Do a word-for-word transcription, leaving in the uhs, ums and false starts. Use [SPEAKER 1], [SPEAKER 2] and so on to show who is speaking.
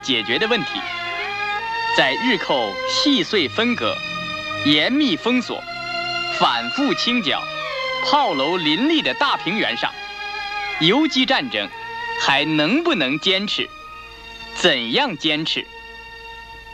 [SPEAKER 1] 解决的问题。在日寇细碎分割、严密封锁、反复清剿、炮楼林立的大平原上，游击战争还能不能坚持？怎样坚持？